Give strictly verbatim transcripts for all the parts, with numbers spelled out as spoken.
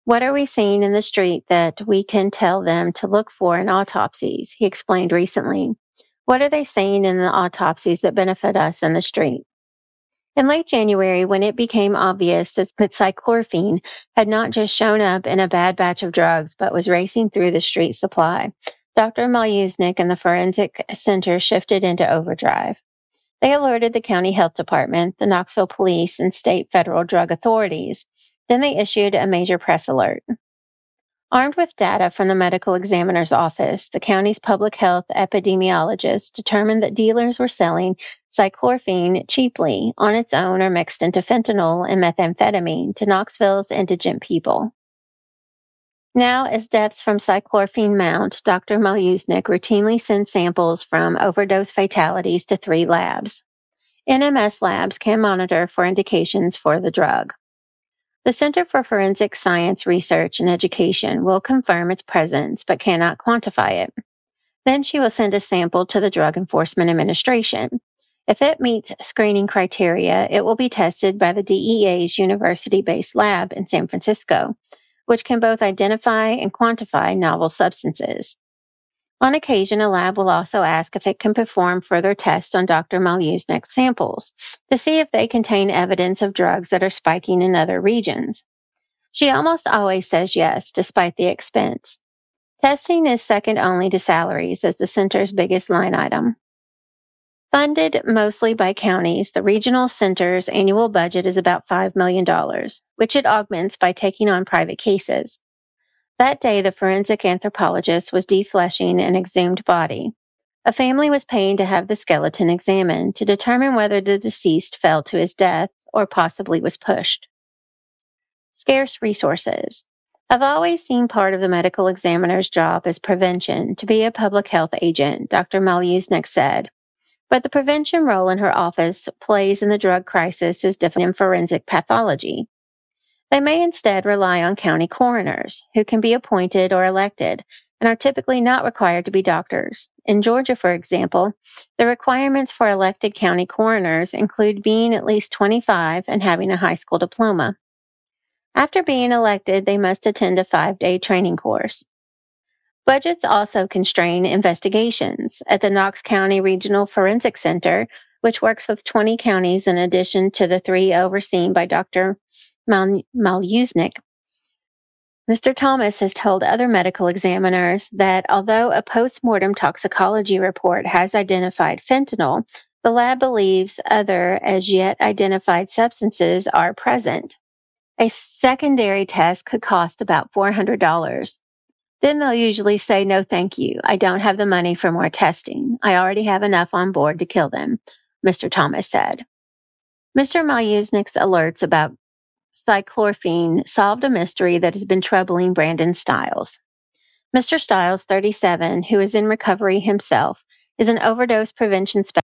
What are we seeing in the street that we can tell them to look for in autopsies? He explained recently. What are they saying in the autopsies that benefit us in the street? In late January, when it became obvious that cyclorphene had not just shown up in a bad batch of drugs, but was racing through the street supply, Doctor Malyusnik and the Forensic Center shifted into overdrive. They alerted the county health department, the Knoxville police, and state federal drug authorities. Then they issued a major press alert. Armed with data from the medical examiner's office, the county's public health epidemiologist determined that dealers were selling cyclorphene cheaply on its own or mixed into fentanyl and methamphetamine to Knoxville's indigent people. Now, as deaths from cyclorphene mount, Doctor Malyusnik routinely sends samples from overdose fatalities to three labs. N M S labs can monitor for indications for the drug. The Center for Forensic Science Research and Education will confirm its presence but cannot quantify it. Then she will send a sample to the Drug Enforcement Administration. If it meets screening criteria, it will be tested by the D E A's university-based lab in San Francisco, which can both identify and quantify novel substances. On occasion, a lab will also ask if it can perform further tests on Doctor Malyusnik's samples to see if they contain evidence of drugs that are spiking in other regions. She almost always says yes, despite the expense. Testing is second only to salaries as the center's biggest line item. Funded mostly by counties, the regional center's annual budget is about five million dollars, which it augments by taking on private cases. That day, the forensic anthropologist was defleshing an exhumed body. A family was paying to have the skeleton examined to determine whether the deceased fell to his death or possibly was pushed. Scarce resources. I've always seen part of the medical examiner's job as prevention, to be a public health agent, Doctor Malyusnik said. But the prevention role in her office plays in the drug crisis is different in forensic pathology. They may instead rely on county coroners, who can be appointed or elected, and are typically not required to be doctors. In Georgia, for example, the requirements for elected county coroners include being at least twenty-five and having a high school diploma. After being elected, they must attend a five-day training course. Budgets also constrain investigations. At the Knox County Regional Forensic Center, which works with twenty counties in addition to the three overseen by Doctor Mal- Malyusnik, Mister Thomas has told other medical examiners that although a post-mortem toxicology report has identified fentanyl, the lab believes other as yet identified substances are present. A secondary test could cost about four hundred dollars. Then they'll usually say, no, thank you. I don't have the money for more testing. I already have enough on board to kill them, Mister Thomas said. Mister Malyusnik's alerts about cyclorphene solved a mystery that has been troubling Brandon Stiles. Mister Stiles, thirty-seven, who is in recovery himself, is an overdose prevention specialist.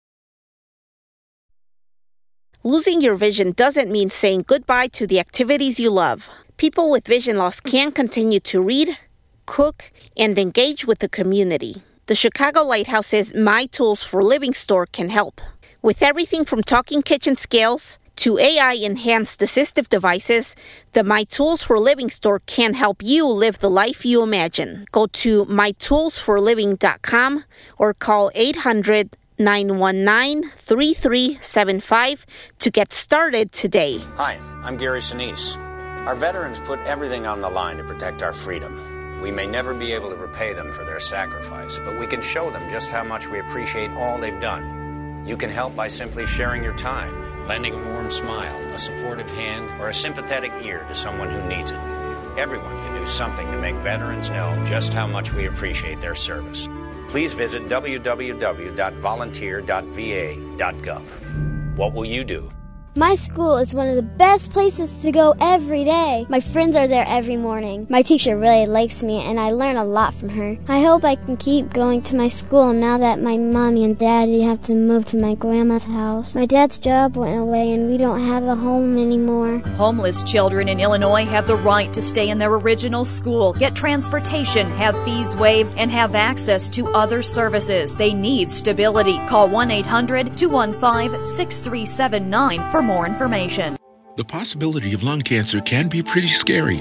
Losing your vision doesn't mean saying goodbye to the activities you love. People with vision loss can continue to read, cook, and engage with the community. The Chicago Lighthouse's My Tools for Living store can help. With everything from talking kitchen scales to A I-enhanced assistive devices, the My Tools for Living store can help you live the life you imagine. Go to my tools for living dot com or call eight hundred, nine one nine, three three seven five to get started today. Hi, I'm Gary Sinise. Our veterans put everything on the line to protect our freedom. We may never be able to repay them for their sacrifice, but we can show them just how much we appreciate all they've done. You can help by simply sharing your time, lending a warm smile, a supportive hand, or a sympathetic ear to someone who needs it. Everyone can do something to make veterans know just how much we appreciate their service. Please visit w w w dot volunteer dot v a dot gov. What will you do? My school is one of the best places to go every day. My friends are there every morning. My teacher really likes me, and I learn a lot from her. I hope I can keep going to my school now that my mommy and daddy have to move to my grandma's house. My dad's job went away, and we don't have a home anymore. Homeless children in Illinois have the right to stay in their original school, get transportation, have fees waived, and have access to other services. They need stability. Call one eight hundred, two one five, six three seven nine for more information. The possibility of lung cancer can be pretty scary,